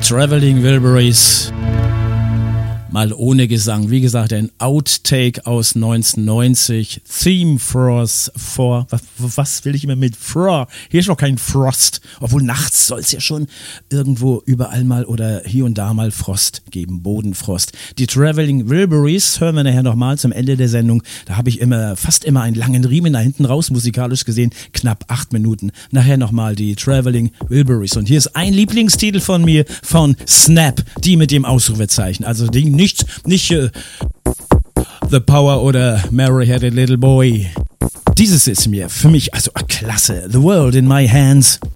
Traveling Wilburys. Mal ohne Gesang. Wie gesagt, ein Outtake aus 1990. Theme Frost for. Was will ich immer mit Frost? Hier ist noch kein Frost. Obwohl nachts soll es ja schon irgendwo überall mal oder hier und da mal Frost geben. Bodenfrost. Die Traveling Wilburys hören wir nachher nochmal zum Ende der Sendung. Da habe ich fast immer einen langen Riemen da hinten raus, musikalisch gesehen. Knapp 8 Minuten. Nachher nochmal die Traveling Wilburys. Und hier ist ein Lieblingstitel von mir von Snap. Die mit dem Ausrufezeichen. Also nicht The Power oder Mary Had a Little Boy. Dieses ist mir für mich also klasse. The World in My Hands.